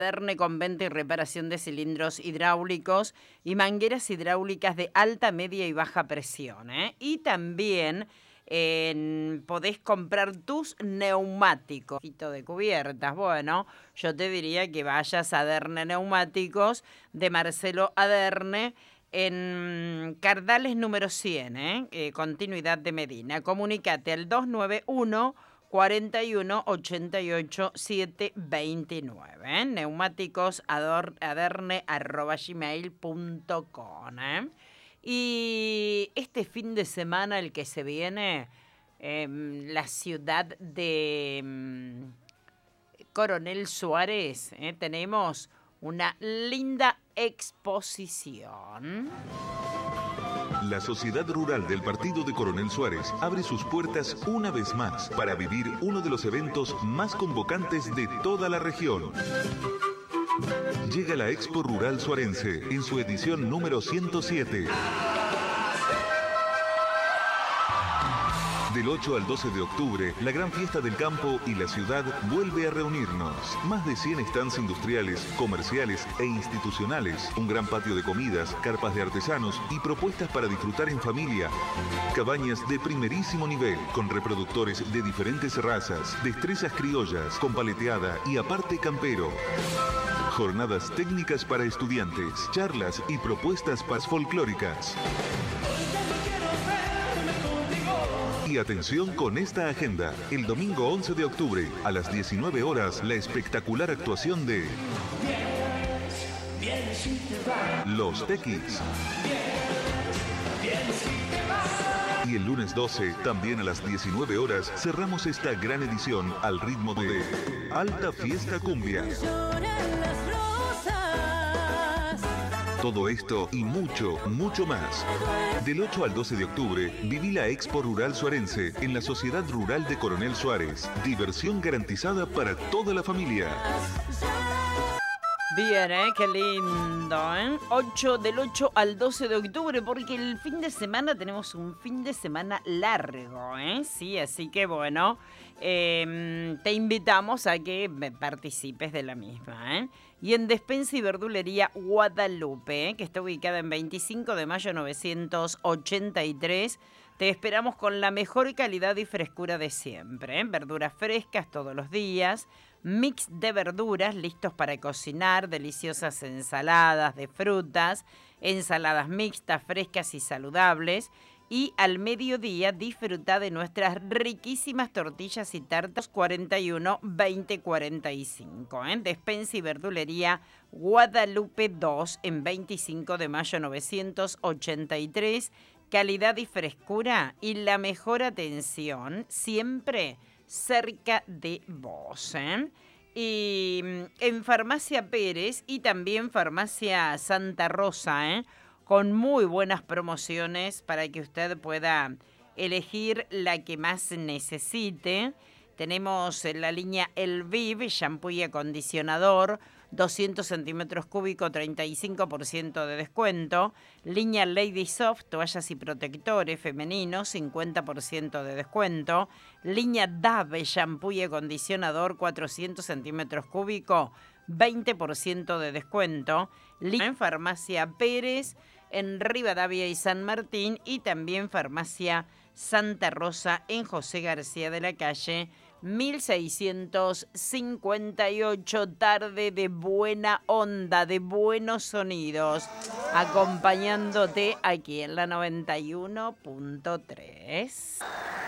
Aderne con venta y reparación de cilindros hidráulicos y mangueras hidráulicas de alta, media y baja presión. Y también podés comprar tus neumáticos de cubiertas. Bueno, yo te diría que vayas a Aderne Neumáticos de Marcelo Aderne en Cardales número 100, continuidad de Medina. Comunicate al 291 41 88 729. Neumáticos aderne@gmail.com. Y este fin de semana, el que se viene, la ciudad de Coronel Suárez, tenemos una linda exposición. La Sociedad Rural del Partido de Coronel Suárez abre sus puertas una vez más para vivir uno de los eventos más convocantes de toda la región. Llega la Expo Rural Suarense en su edición número 107. Del 8 al 12 de octubre, la gran fiesta del campo y la ciudad vuelve a reunirnos. Más de 100 stands industriales, comerciales e institucionales, un gran patio de comidas, carpas de artesanos y propuestas para disfrutar en familia. Cabañas de primerísimo nivel, con reproductores de diferentes razas, destrezas criollas, con paleteada y aparte campero. Jornadas técnicas para estudiantes, charlas y propuestas folclóricas. Y atención con esta agenda. El domingo 11 de octubre, a las 19 horas, la espectacular actuación de Los Tequis. Y el lunes 12, también a las 19 horas, cerramos esta gran edición al ritmo de Alta Fiesta Cumbia. Todo esto y mucho, mucho más. Del 8 al 12 de octubre, viví la Expo Rural Suarense en la Sociedad Rural de Coronel Suárez. Diversión garantizada para toda la familia. Bien, qué lindo, del 8 al 12 de octubre, porque el fin de semana tenemos un fin de semana largo, Sí, así que bueno, te invitamos a que participes de la misma, Y en Despensa y Verdulería Guadalupe, que está ubicada en 25 de mayo 983, te esperamos con la mejor calidad y frescura de siempre, Verduras frescas todos los días, mix de verduras listos para cocinar, deliciosas ensaladas de frutas, ensaladas mixtas, frescas y saludables. Y al mediodía disfruta de nuestras riquísimas tortillas y tartas 41 20 45. Despensa y Verdulería Guadalupe 2 en 25 de mayo 983. Calidad y frescura y la mejor atención siempre cerca de vos. Y en Farmacia Pérez y también Farmacia Santa Rosa, con muy buenas promociones para que usted pueda elegir la que más necesite. Tenemos la línea Elviv, shampoo y acondicionador, 200 centímetros cúbicos, 35% de descuento. Línea Lady Soft, toallas y protectores femeninos, 50% de descuento. Línea Dove, shampoo y acondicionador, 400 centímetros cúbicos, 20% de descuento. En Farmacia Pérez, en Rivadavia y San Martín, y también Farmacia Santa Rosa en José García de la Calle 1658. Tarde de buena onda, de buenos sonidos, acompañándote aquí en la 91.3.